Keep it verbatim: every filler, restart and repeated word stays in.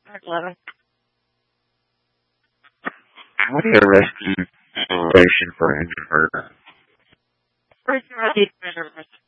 eleven. What do you rescue solution for engine murder? Where's your rescue measurement?